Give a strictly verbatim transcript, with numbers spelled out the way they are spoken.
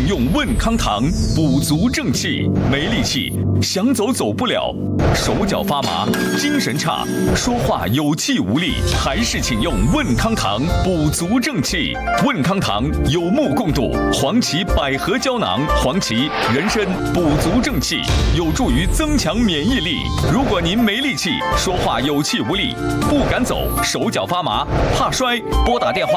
请用问康堂，补足正气。没力气，想走走不了，手脚发麻，精神差，说话有气无力，还是请用问康堂，补足正气。问康堂有目共睹，黄芪百合胶囊，黄芪、人参补足正气，有助于增强免疫力。如果您没力气，说话有气无力，不敢走，手脚发麻，怕摔，拨打电话